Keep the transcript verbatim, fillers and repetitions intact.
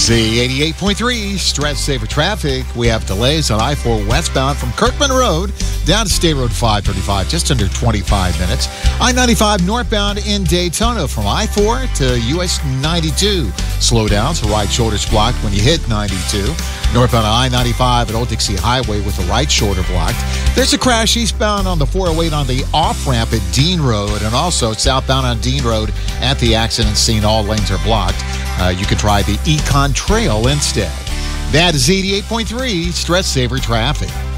Z eighty-eight point three, stress saver traffic. We have delays on I four westbound from Kirkman Road down to State Road five thirty-five, just under twenty-five minutes. I ninety-five northbound in Daytona from I four to U S ninety-two. Slow down, so right shoulder's blocked when you hit ninety-two. Northbound I ninety-five at Old Dixie Highway with the right shoulder blocked. There's a crash eastbound on the four oh eight on the off-ramp at Dean Road, and also southbound on Dean Road at the accident scene. All lanes are blocked. Uh, you can try the Econ Trail instead. That is eighty-eight point three, stress saver traffic.